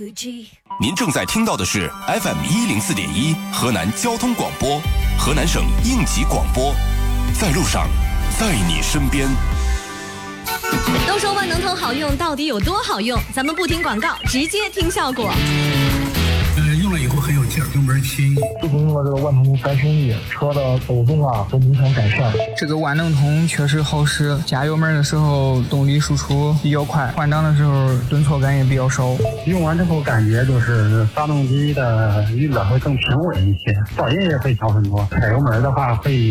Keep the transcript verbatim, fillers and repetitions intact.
您正在听到的是 F M 一零四点一河南交通广播，河南省应急广播，在路上，在你身边。 都说万能通好用，到底有多好用？咱们不听广告，直接听效果。 呃，用了以后很有劲儿，油门轻易。 自从用了这个万能通三升一，车的抖动啊都明显改善。 这个万能通确实好使，加油门的时候动力输出比较快，换挡的时候顿挫感也比较少。 用完之后感觉就是发动机的运转会更平稳一些，噪音也会小很多。踩油门的话会